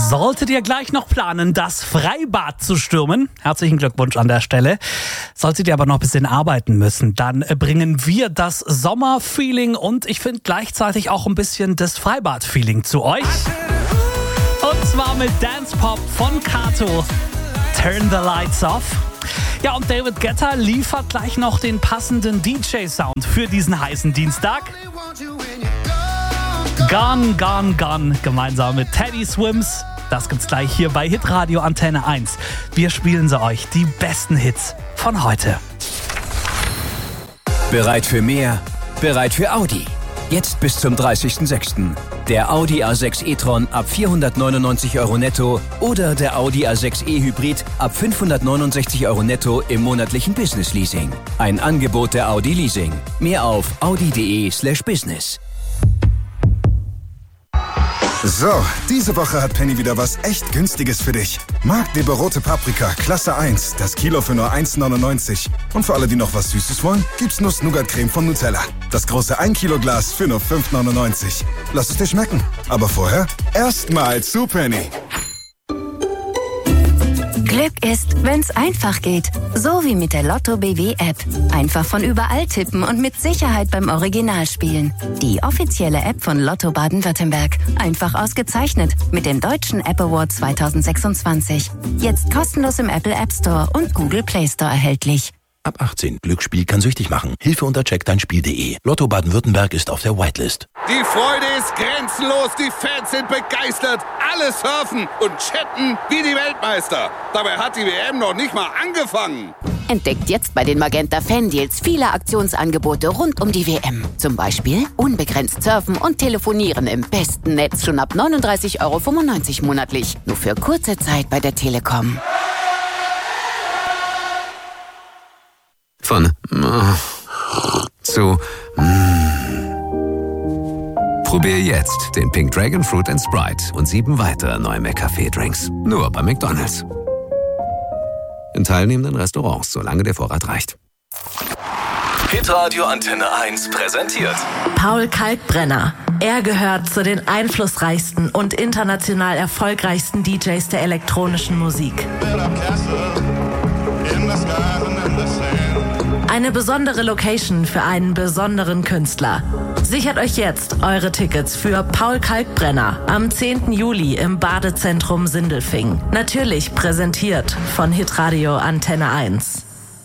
Solltet ihr gleich noch planen, das Freibad zu stürmen, herzlichen Glückwunsch an der Stelle. Solltet ihr aber noch ein bisschen arbeiten müssen, dann bringen wir das Sommerfeeling und ich finde gleichzeitig auch ein bisschen das Freibad-Feeling zu euch. Und zwar mit Dance Pop von Kato, Turn the Lights Off. Ja, und David Guetta liefert gleich noch den passenden DJ-Sound für diesen heißen Dienstag. Gone, Gone, Gone, gemeinsam mit Teddy Swims. Das gibt's gleich hier bei Hitradio Antenne 1. Wir spielen sie euch, die besten Hits von heute. Bereit für mehr? Bereit für Audi. Jetzt bis zum 30.06. Der Audi A6 e-tron ab 499 € netto oder der Audi A6 e-Hybrid ab 569 € netto im monatlichen Business-Leasing. Ein Angebot der Audi Leasing. Mehr auf audi.de/business. So, diese Woche hat Penny wieder was echt Günstiges für dich. Marktleber rote Paprika, Klasse 1, das Kilo für nur 1,99. Und für alle, die noch was Süßes wollen, gibt's Nuss-Nougat-Creme von Nutella. Das große 1 Kilo Glas für nur 5,99. Lass es dir schmecken. Aber vorher erstmal zu Penny. Glück ist, wenn's einfach geht. So wie mit der Lotto BW-App. Einfach von überall tippen und mit Sicherheit beim Original spielen. Die offizielle App von Lotto Baden-Württemberg. Einfach ausgezeichnet mit dem Deutschen App Award 2026. Jetzt kostenlos im Apple App Store und Google Play Store erhältlich. Ab 18. Glücksspiel kann süchtig machen. Hilfe unter checkdeinspiel.de. Lotto Baden-Württemberg ist auf der Whitelist. Die Freude ist grenzenlos, die Fans sind begeistert. Alle surfen und chatten wie die Weltmeister. Dabei hat die WM noch nicht mal angefangen. Entdeckt jetzt bei den Magenta Fan-Deals viele Aktionsangebote rund um die WM. Zum Beispiel unbegrenzt surfen und telefonieren im besten Netz schon ab 39,95 € monatlich. Nur für kurze Zeit bei der Telekom. Von zu Probier jetzt den Pink Dragon Fruit & Sprite und 7 weitere neue McCafé-Drinks. Nur bei McDonald's. In teilnehmenden Restaurants, solange der Vorrat reicht. Hitradio Antenne 1 präsentiert Paul Kalkbrenner. Er gehört zu den einflussreichsten und international erfolgreichsten DJs der elektronischen Musik. Eine besondere Location für einen besonderen Künstler. Sichert euch jetzt eure Tickets für Paul Kalkbrenner am 10. Juli im Badezentrum Sindelfingen. Natürlich präsentiert von Hitradio Antenne 1.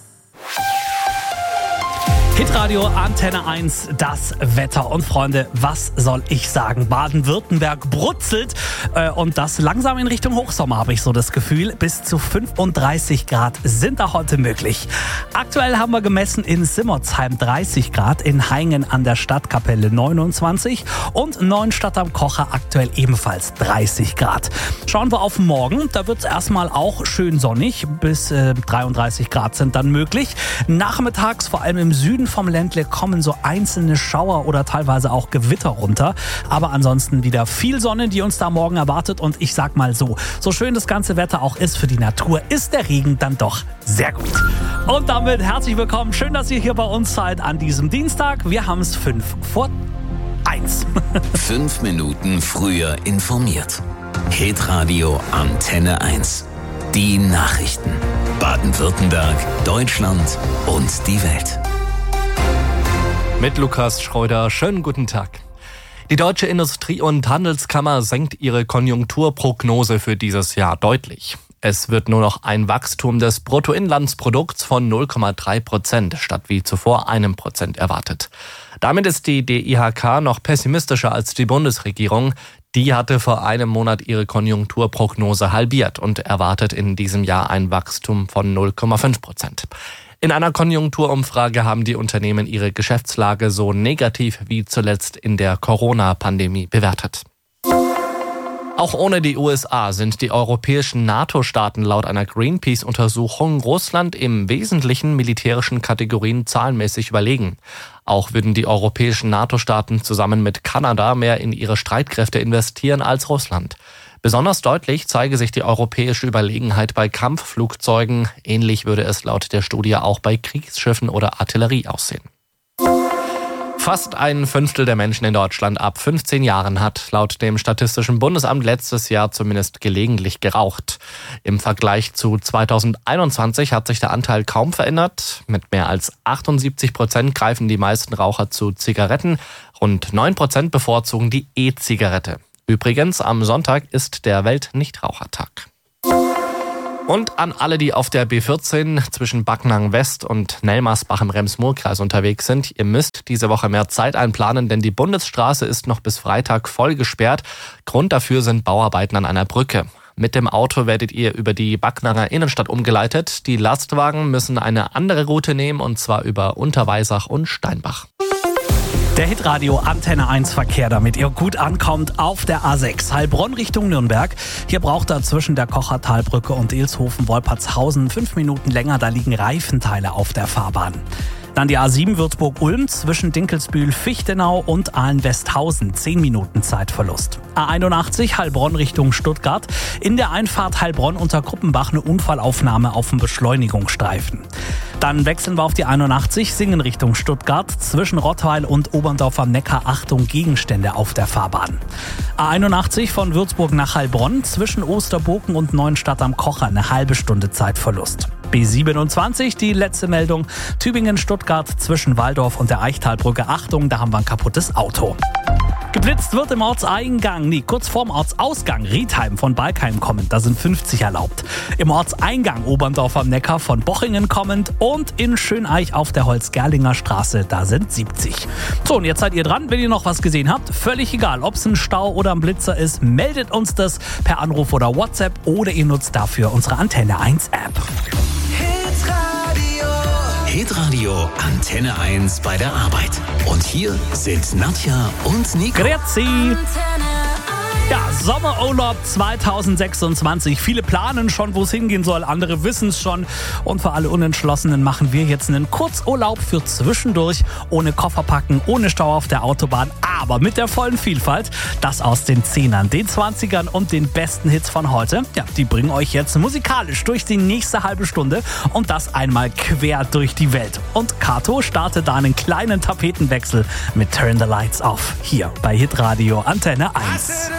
Hitradio Antenne 1, das Wetter. Und Freunde, was soll ich sagen? Baden-Württemberg brutzelt und das langsam in Richtung Hochsommer, habe ich so das Gefühl. Bis zu 35 Grad sind da heute möglich. Aktuell haben wir gemessen in Simmertsheim 30 Grad, in Haingen an der Stadtkapelle 29 und Neuenstadt am Kocher aktuell ebenfalls 30 Grad. Schauen wir auf morgen, da wird es erstmal auch schön sonnig, bis 33 Grad sind dann möglich. Nachmittags, vor allem im Süden vom Ländle, kommen so einzelne Schauer oder teilweise auch Gewitter runter. Aber ansonsten wieder viel Sonne, die uns da morgen erwartet. Und ich sag mal so schön das ganze Wetter auch ist für die Natur, ist der Regen dann doch sehr gut. Und damit herzlich willkommen. Schön, dass ihr hier bei uns seid an diesem Dienstag. Wir haben es 1:05. 5 Minuten früher informiert. Hitradio Antenne 1. Die Nachrichten. Baden-Württemberg, Deutschland und die Welt. Mit Lukas Schreuder, schönen guten Tag. Die Deutsche Industrie- und Handelskammer senkt ihre Konjunkturprognose für dieses Jahr deutlich. Es wird nur noch ein Wachstum des Bruttoinlandsprodukts von 0,3% statt wie zuvor 1% erwartet. Damit ist die DIHK noch pessimistischer als die Bundesregierung. Die hatte vor einem Monat ihre Konjunkturprognose halbiert und erwartet in diesem Jahr ein Wachstum von 0,5%. In einer Konjunkturumfrage haben die Unternehmen ihre Geschäftslage so negativ wie zuletzt in der Corona-Pandemie bewertet. Auch ohne die USA sind die europäischen NATO-Staaten laut einer Greenpeace-Untersuchung Russland im wesentlichen militärischen Kategorien zahlenmäßig überlegen. Auch würden die europäischen NATO-Staaten zusammen mit Kanada mehr in ihre Streitkräfte investieren als Russland. Besonders deutlich zeige sich die europäische Überlegenheit bei Kampfflugzeugen. Ähnlich würde es laut der Studie auch bei Kriegsschiffen oder Artillerie aussehen. Fast ein Fünftel der Menschen in Deutschland ab 15 Jahren hat laut dem Statistischen Bundesamt letztes Jahr zumindest gelegentlich geraucht. Im Vergleich zu 2021 hat sich der Anteil kaum verändert. Mit mehr als 78% greifen die meisten Raucher zu Zigaretten. Rund 9% bevorzugen die E-Zigarette. Übrigens, am Sonntag ist der Weltnichtrauchertag. Und an alle, die auf der B14 zwischen Backnang West und Nelmersbach im Rems-Murr-Kreis unterwegs sind, ihr müsst diese Woche mehr Zeit einplanen, denn die Bundesstraße ist noch bis Freitag voll gesperrt. Grund dafür sind Bauarbeiten an einer Brücke. Mit dem Auto werdet ihr über die Backnanger Innenstadt umgeleitet. Die Lastwagen müssen eine andere Route nehmen, und zwar über Unterweisach und Steinbach. Der Hitradio Antenne 1 Verkehr, damit ihr gut ankommt auf der A6 Heilbronn Richtung Nürnberg. Hier braucht er zwischen der Kochertalbrücke und Ilshofen-Wolpertshausen 5 Minuten länger. Da liegen Reifenteile auf der Fahrbahn. Dann die A7 Würzburg-Ulm zwischen Dinkelsbühl-Fichtenau und Ahlen-Westhausen. 10 Minuten Zeitverlust. A81 Heilbronn Richtung Stuttgart. In der Einfahrt Heilbronn unter Gruppenbach eine Unfallaufnahme auf dem Beschleunigungsstreifen. Dann wechseln wir auf die 81 Singen Richtung Stuttgart. Zwischen Rottweil und Oberndorf am Neckar Achtung Gegenstände auf der Fahrbahn. A81 von Würzburg nach Heilbronn. Zwischen Osterboken und Neuenstadt am Kocher eine halbe Stunde Zeitverlust. B27, die letzte Meldung, Tübingen-Stuttgart zwischen Walldorf und der Eichtalbrücke. Achtung, da haben wir ein kaputtes Auto. Geblitzt wird im Ortseingang, kurz vorm Ortsausgang Riedheim von Balkheim kommend, da sind 50 erlaubt. Im Ortseingang Oberndorf am Neckar von Bochingen kommend und in Schöneich auf der Holzgerlinger Straße, da sind 70. So, und jetzt seid ihr dran, wenn ihr noch was gesehen habt. Völlig egal, ob es ein Stau oder ein Blitzer ist, meldet uns das per Anruf oder WhatsApp oder ihr nutzt dafür unsere Antenne 1 App. Hitradio Antenne 1 bei der Arbeit. Und hier sind Nadja und Nico. Grüezi. Ja, Sommerurlaub 2026. Viele planen schon, wo es hingehen soll. Andere wissen es schon. Und für alle Unentschlossenen machen wir jetzt einen Kurzurlaub für zwischendurch. Ohne Koffer packen, ohne Stau auf der Autobahn. Aber mit der vollen Vielfalt. Das aus den 10ern, den 20ern und den besten Hits von heute. Ja, die bringen euch jetzt musikalisch durch die nächste halbe Stunde. Und das einmal quer durch die Welt. Und Kato startet da einen kleinen Tapetenwechsel mit Turn the Lights Off. Hier bei Hitradio Antenne 1.